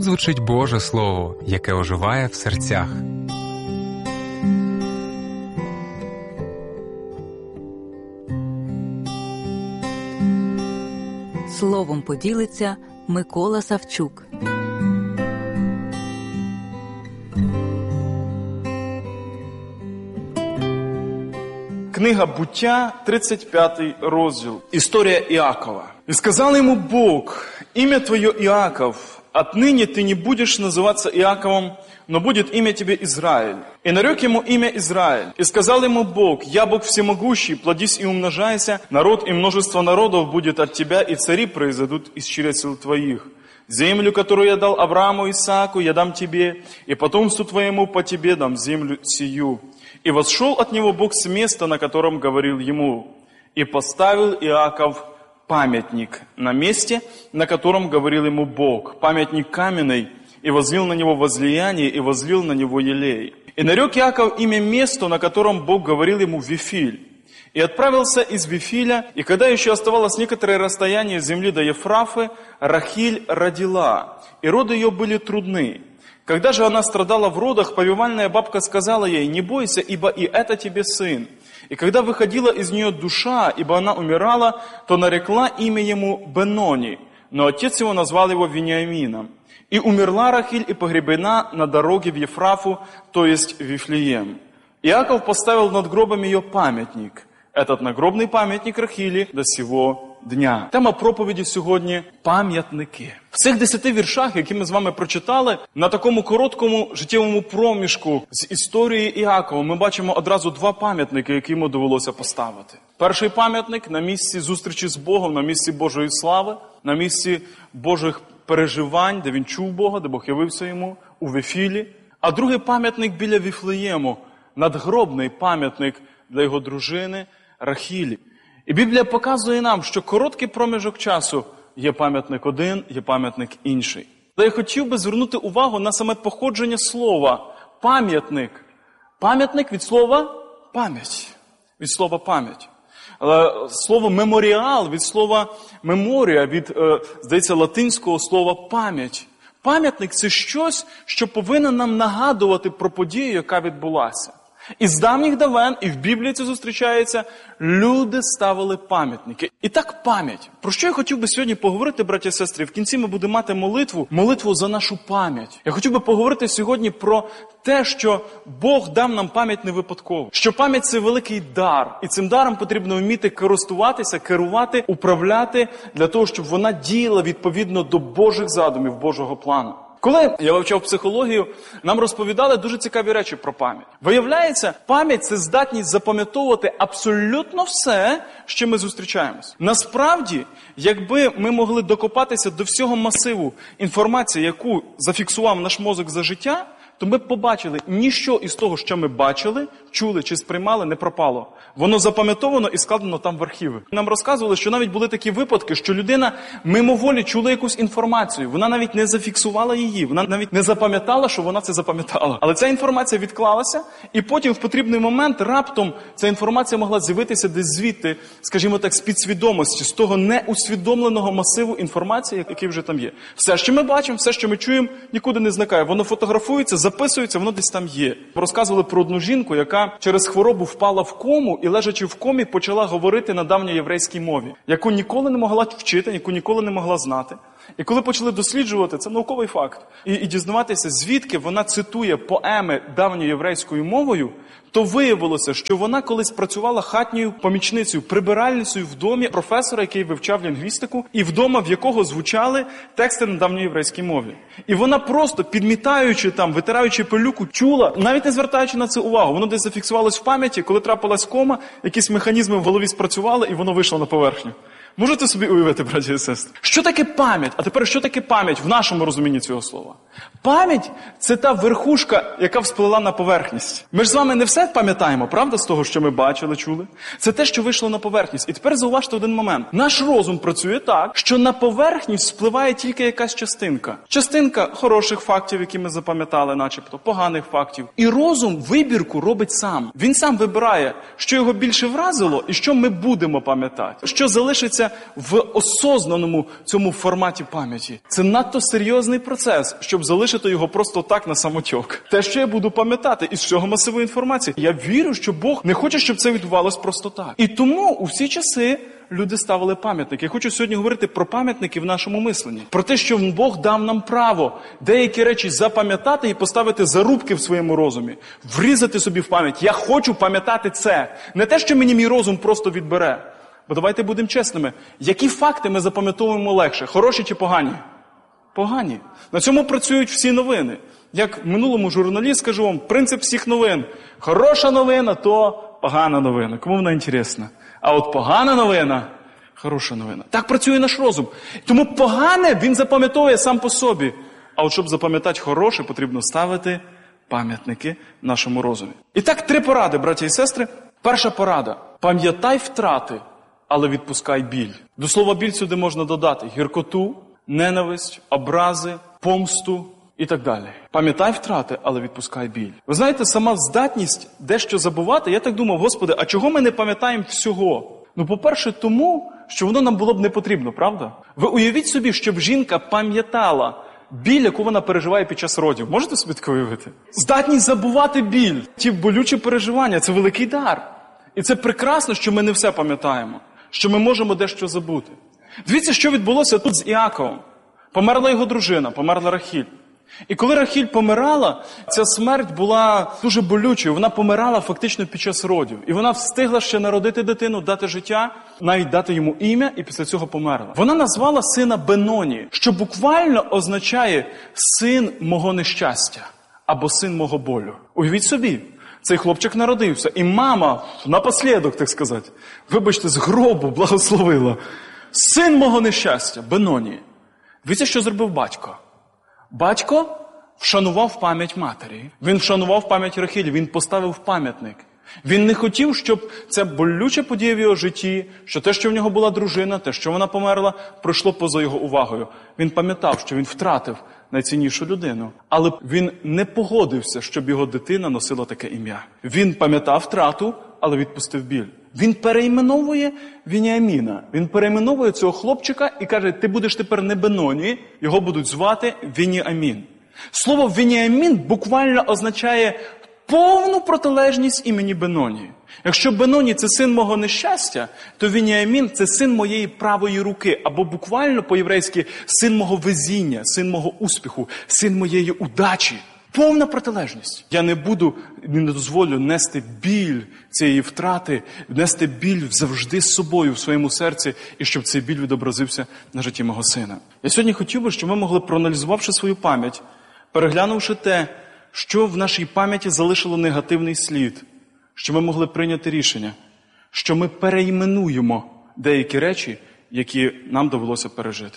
звучить Боже Слово, яке оживає в серцях. Словом поділиться Микола Савчук. Книга Буття, 35 розділ. Історія Іакова. «И сказал ему Бог, имя твое Иаков, отныне ты не будешь называться Иаковом, но будет имя тебе Израиль. И нарек ему имя Израиль. И сказал ему Бог, я Бог всемогущий, плодись и умножайся, народ и множество народов будет от тебя, и цари произойдут из чресел твоих. Землю, которую я дал Аврааму и Исааку, я дам тебе, и потомству твоему по тебе дам землю сию. И восшел от него Бог с места, на котором говорил ему, и поставил Иаков памятник на месте, на котором говорил ему Бог, памятник каменный, и возлил на него возлияние, и возлил на него елей. И нарек Иаков имя месту, на котором Бог говорил ему Вифиль. И отправился из Вифиля, и когда еще оставалось некоторое расстояние от земли до Ефрафы, Рахиль родила, и роды ее были трудны. Когда же она страдала в родах, повивальная бабка сказала ей, не бойся, ибо и это тебе сын. И когда выходила из нее душа, ибо она умирала, то нарекла имя ему Бенони, но отец его назвал его Вениамином. И умерла Рахиль и погребена на дороге в Ефрафу, то есть в Вифлеем. Иаков поставил над гробом ее памятник. Этот нагробний пам'ятник Рахілі до сього дня. Тема проповіді сьогодні – пам'ятники. В цих 10 віршах, які ми з вами прочитали, на такому короткому життєвому проміжку з історії Іакова ми бачимо одразу 2 пам'ятники, які йому довелося поставити. Перший пам'ятник на місці зустрічі з Богом, на місці Божої слави, на місці Божих переживань, де він чув Бога, де Бог явився йому, у Вифілі. А другий пам'ятник біля Віфлеєму, надгробний пам'ятник для його дружини Рахілі. І Біблія показує нам, що короткий проміжок часу є пам'ятник один, є пам'ятник інший. Але я хотів би звернути увагу на саме походження слова «пам'ятник». Пам'ятник від слова «пам'ять». Від слова «пам'ять». Слово «меморіал» від слова «меморія», від, здається, латинського слова «пам'ять». Пам'ятник – це щось, що повинен нам нагадувати про подію, яка відбулася. І з давніх давен, і в Біблії це зустрічається, люди ставили пам'ятники. І так пам'ять. Про що я хотів би сьогодні поговорити, браті і сестри? В кінці ми будемо мати молитву за нашу пам'ять. Я хотів би поговорити сьогодні про те, що Бог дав нам пам'ять не випадково. Що пам'ять – це великий дар. І цим даром потрібно вміти користуватися, керувати, управляти, для того, щоб вона діяла відповідно до Божих задумів, Божого плану. Коли я вивчав психологію, нам розповідали дуже цікаві речі про пам'ять. Виявляється, пам'ять – це здатність запам'ятовувати абсолютно все, з чим ми зустрічаємось. Насправді, якби ми могли докопатися до всього масиву інформації, яку зафіксував наш мозок за життя, то ми б побачили, ніщо із того, що ми бачили, чули чи сприймали, не пропало. Воно запам'ятовано і складено там в архіви. Нам розказували, що навіть були такі випадки, що людина мимоволі чула якусь інформацію. Вона навіть не зафіксувала її, вона навіть не запам'ятала, що вона це запам'ятала. Але ця інформація відклалася, і потім в потрібний момент раптом ця інформація могла з'явитися десь звідти, скажімо так, з підсвідомості, з того неусвідомленого масиву інформації, який вже там є. Все, що ми бачимо, все, що ми чуємо, нікуди не зникає. Воно фотографується, записується, воно десь там є. Розказували про одну жінку, яка через хворобу впала в кому і, лежачи в комі, почала говорити на давньоєврейській мові, яку ніколи не могла вчити, яку ніколи не могла знати. І коли почали досліджувати, це науковий факт, і дізнаватися, звідки вона цитує поеми давньоєврейською мовою, то виявилося, що вона колись працювала хатньою помічницею, прибиральницею в домі професора, який вивчав лінгвістику, і вдома, в якого звучали тексти на давньоєврейській мові. І вона просто, підмітаючи там, витираючи пилюку, чула, навіть не звертаючи на це увагу. Воно десь зафіксувалось в пам'яті, коли трапилась кома, якісь механізми в голові спрацювали, і воно вийшло на поверхню. Можете собі уявити, браті і сестри? Що таке пам'ять? А тепер, що таке пам'ять в нашому розумінні цього слова? Пам'ять – це та верхушка, яка всплила на поверхність. Ми ж з вами не все пам'ятаємо, правда, з того, що ми бачили, чули? Це те, що вийшло на поверхність. І тепер зауважте один момент. Наш розум працює так, що на поверхність вспливає тільки якась частинка. Частинка хороших фактів, які ми запам'ятали, начебто, поганих фактів. І розум вибірку робить сам. Він сам вибирає, що його більше вразило і що ми будемо пам'ятати. Що залишиться знаходиться в осознаному цьому форматі пам'яті. Це надто серйозний процес, щоб залишити його просто так на самотьок. Те, що я буду пам'ятати із цього масиву інформації. Я вірю, що Бог не хоче, щоб це відбувалось просто так. І тому у всі часи люди ставили пам'ятники. Я хочу сьогодні говорити про пам'ятники в нашому мисленні. Про те, що Бог дав нам право деякі речі запам'ятати і поставити зарубки в своєму розумі. Врізати собі в пам'ять. Я хочу пам'ятати це. Не те, що мені мій розум просто відбере. Бо давайте будемо чесними. Які факти ми запам'ятовуємо легше? Хороші чи погані? Погані. На цьому працюють всі новини. Як минулому журналіст, скажу вам, принцип всіх новин. Хороша новина, то погана новина. Кому вона інтересна? А от погана новина – хороша новина. Так працює наш розум. Тому погане він запам'ятовує сам по собі. А от щоб запам'ятати хороше, потрібно ставити пам'ятники в нашому розумі. І так, 3 поради, браті і сестри. Перша порада – пам'ятай втрати, але відпускай біль. До слова біль сюди можна додати гіркоту, ненависть, образи, помсту і так далі. Пам'ятай втрати, але відпускай біль. Ви знаєте, сама здатність дещо забувати, я так думав, Господи, а чого ми не пам'ятаємо всього? Ну, по-перше, тому, що воно нам було б не потрібно, правда? Ви уявіть собі, щоб жінка пам'ятала біль, яку вона переживає під час родів. Можете собі таке уявити? Здатність забувати біль, ті болючі переживання – це великий дар. І це прекрасно, що ми не все пам'ятаємо, що ми можемо дещо забути. Дивіться, що відбулося тут з Іаковом. Померла його дружина, померла Рахіль. І коли Рахіль помирала, ця смерть була дуже болючою. Вона помирала фактично під час родів. І вона встигла ще народити дитину, дати життя, навіть дати йому ім'я, і після цього померла. Вона назвала сина Беноні, що буквально означає «син мого нещастя» або «син мого болю». Уявіть собі, цей хлопчик народився, і мама, напослідок, так сказати, вибачте, з гробу благословила. «Син мого нещастя» Беноні. Дивіться, що зробив батько. Батько вшанував пам'ять матері. Він вшанував пам'ять Рахілі, він поставив пам'ятник. Він не хотів, щоб ця болюча подія в його житті, що те, що в нього була дружина, те, що вона померла, пройшло поза його увагою. Він пам'ятав, що він втратив найціннішу людину. Але він не погодився, щоб його дитина носила таке ім'я. Він пам'ятав втрату, але відпустив біль. Він перейменовує Веніаміна. Він перейменовує цього хлопчика і каже, ти будеш тепер не Беноні, його будуть звати Веніамін. Слово Веніамін буквально означає повну протилежність імені Беноні. Якщо Беноні – це син мого нещастя, то Веніамін – це син моєї правої руки, або буквально по-єврейськи син мого везіння, син мого успіху, син моєї удачі. Повна протилежність. Я не дозволю нести біль цієї втрати, нести біль завжди з собою в своєму серці, і щоб цей біль відобразився на житті мого сина. Я сьогодні хотів би, щоб ми могли, проаналізувавши свою пам'ять, переглянувши те, що в нашій пам'яті залишило негативний слід, що ми могли прийняти рішення, що ми перейменуємо деякі речі, які нам довелося пережити.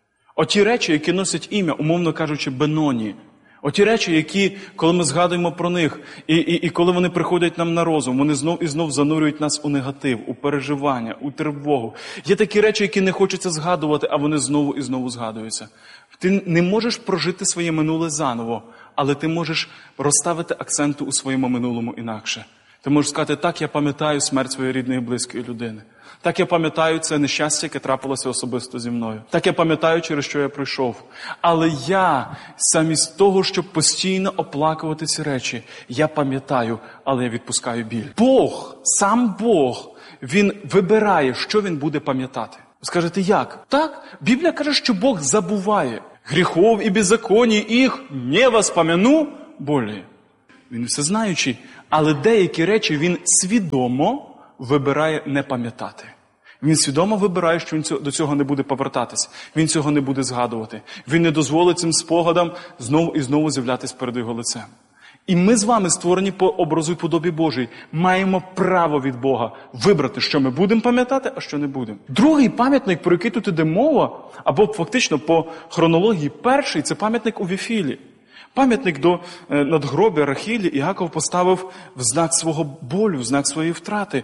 Оті речі, які носять ім'я, умовно кажучи, Беноні. Оті речі, які, коли ми згадуємо про них, і коли вони приходять нам на розум, вони знов і знов занурюють нас у негатив, у переживання, у тривогу. Є такі речі, які не хочеться згадувати, а вони знову і знову згадуються. Ти не можеш прожити своє минуле заново, але ти можеш розставити акценти у своєму минулому інакше. Ти можеш сказати, так, я пам'ятаю смерть своєї рідної і близької людини. Так, я пам'ятаю це нещастя, яке трапилося особисто зі мною. Так, я пам'ятаю, через що я пройшов. Але я, замість того, щоб постійно оплакувати ці речі, я пам'ятаю, але я відпускаю біль. Бог, сам Бог, Він вибирає, що Він буде пам'ятати. Ви скажете, як? Так, Біблія каже, що Бог забуває. Гріхов і беззаконій їх не воспомяну болі. Він всезнаючий, але деякі речі Він свідомо вибирає не пам'ятати. Він свідомо вибирає, що він до цього не буде повертатись. Він цього не буде згадувати. Він не дозволить цим спогадам знову і знову з'являтись перед його лицем. І ми з вами, створені по образу і подобі Божій, маємо право від Бога вибрати, що ми будемо пам'ятати, а що не будемо. Другий пам'ятник, про який тут іде мова, або фактично по хронології перший, це пам'ятник у Віфілі. Пам'ятник до надгробя Рахілі Іаков поставив в знак свого болю, в знак своєї втрати.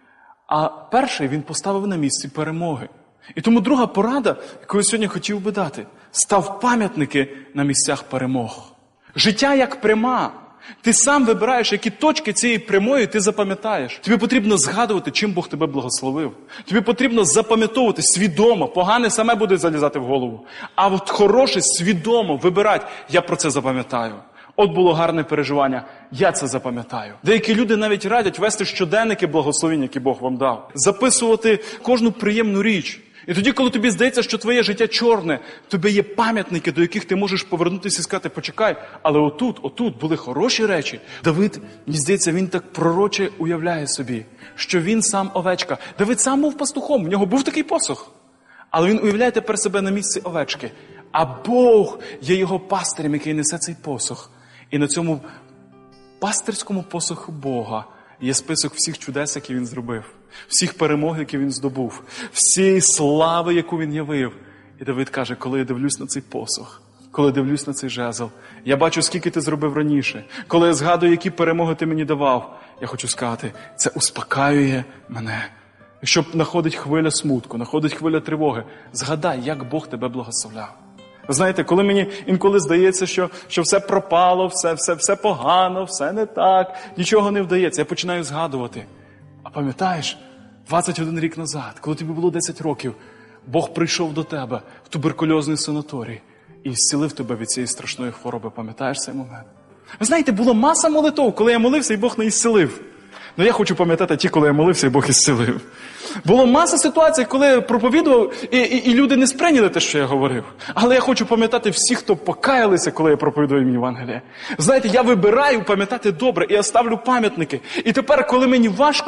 А перший він поставив на місці перемоги. І тому друга порада, яку я сьогодні хотів би дати, став пам'ятники на місцях перемог. Життя як пряма. Ти сам вибираєш, які точки цієї прямої ти запам'ятаєш. Тобі потрібно згадувати, чим Бог тебе благословив. Тобі потрібно запам'ятовувати свідомо. Погане саме буде залізати в голову. А от хороше свідомо вибирати. Я про це запам'ятаю. От було гарне переживання. Я це запам'ятаю. Деякі люди навіть радять вести щоденники благословень, які Бог вам дав. Записувати кожну приємну річ. І тоді, коли тобі здається, що твоє життя чорне, тобі є пам'ятники, до яких ти можеш повернутися і сказати, почекай, але отут були хороші речі. Давид, мені здається, він так пророче уявляє собі, що він сам овечка. Давид сам був пастухом, в нього був такий посох. Але він уявляє тепер себе на місці овечки. А Бог є його пастирем, який несе цей посох. І на цьому пастирському посоху Бога є список всіх чудес, які він зробив, всіх перемог, які він здобув, всієї слави, яку він явив. І Давид каже, коли я дивлюсь на цей посох, коли дивлюсь на цей жезл, я бачу, скільки ти зробив раніше, коли я згадую, які перемоги ти мені давав, я хочу сказати, це успокаює мене. Якщо находить хвиля смутку, находить хвиля тривоги, згадай, як Бог тебе благословляв. Ви знаєте, коли мені інколи здається, що все пропало, все погано, все не так, нічого не вдається, я починаю згадувати. А пам'ятаєш, 21 рік назад, коли тобі було 10 років, Бог прийшов до тебе в туберкульозний санаторій і зцілив тебе від цієї страшної хвороби. Пам'ятаєш цей момент? Ви знаєте, було маса молитов, коли я молився, і Бог не ісцілив. Ну я хочу пам'ятати ті, коли я молився, і Бог ісцілив. Було маса ситуацій, коли я проповідував, і люди не сприйняли те, що я говорив. Але я хочу пам'ятати всіх, хто покаялися, коли я проповідую їм Євангеліє. Знаєте, я вибираю пам'ятати добре, і я ставлю пам'ятники. І тепер, коли мені важко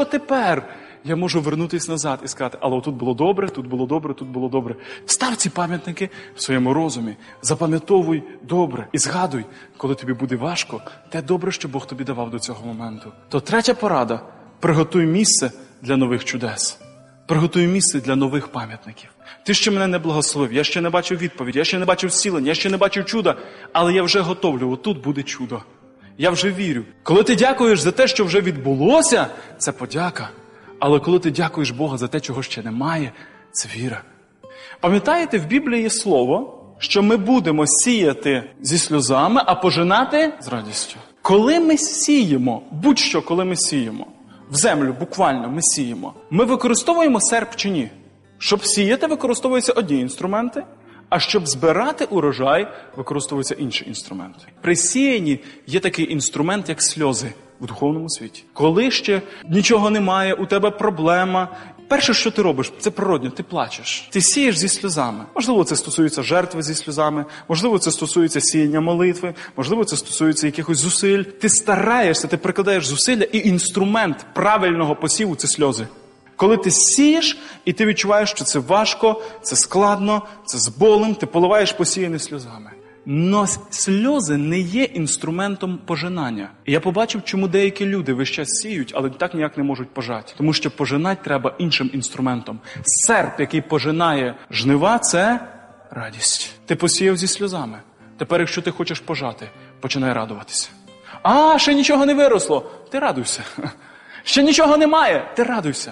я можу вернутися назад і сказати, але тут було добре, тут було добре, тут було добре. Став ці пам'ятники в своєму розумі, запам'ятовуй добре і згадуй, коли тобі буде важко, те добре, що Бог тобі давав до цього моменту. То третя порада – приготуй місце для нових чудес. Приготуй місце для нових пам'ятників. Ти ще мене не благословив, я ще не бачив відповідь, я ще не бачив зцілення, я ще не бачив чуда, але я вже готовлю, отут буде чудо. Я вже вірю. Коли ти дякуєш за те, що вже відбулося, це подяка. Але коли ти дякуєш Бога за те, чого ще немає, це віра. Пам'ятаєте, в Біблії є слово, що ми будемо сіяти зі сльозами, а пожинати з радістю. Коли ми сіємо, будь-що, коли ми сіємо, в землю буквально ми сіємо, ми використовуємо серп чи ні? Щоб сіяти, використовуються одні інструменти, а щоб збирати урожай, використовуються інші інструменти. При сіянні є такий інструмент, як сльози в духовному світі. Коли ще нічого немає, у тебе проблема, перше, що ти робиш, це природньо, ти плачеш. Ти сієш зі сльозами. Можливо, це стосується жертви зі сльозами, можливо, це стосується сіяння молитви, можливо, це стосується якихось зусиль. Ти стараєшся, ти прикладаєш зусилля, і інструмент правильного посіву – це сльози. Коли ти сієш, і ти відчуваєш, що це важко, це складно, це з болем, ти поливаєш посіяне сльозами. Но сльози не є інструментом пожинання. І я побачив, чому деякі люди весь час сіють, але так ніяк не можуть пожати. Тому що пожинати треба іншим інструментом. Серп, який пожинає жнива, це радість. Ти посіяв зі сльозами. Тепер, якщо ти хочеш пожати, починай радуватися. А, ще нічого не виросло. Ти радуйся. Ще нічого немає, ти радуйся.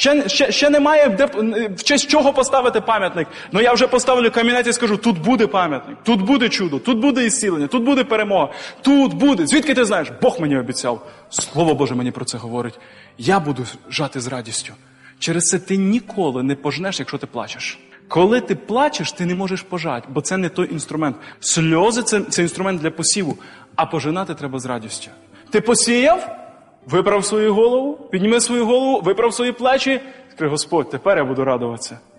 Ще немає, в честь чого поставити пам'ятник. Но я вже поставлю камінець і скажу, тут буде пам'ятник, тут буде чудо, тут буде ісцілення, тут буде перемога, тут буде. Звідки ти знаєш? Бог мені обіцяв. Слово Боже мені про це говорить. Я буду жати з радістю. Через це ти ніколи не пожнеш, якщо ти плачеш. Коли ти плачеш, ти не можеш пожати, бо це не той інструмент. Сльози – це інструмент для посіву, а пожинати треба з радістю. Ти посіяв? Виправ свою голову, підніми свою голову, виправ свої плечі. Скажи, Господь, тепер я буду радуватися.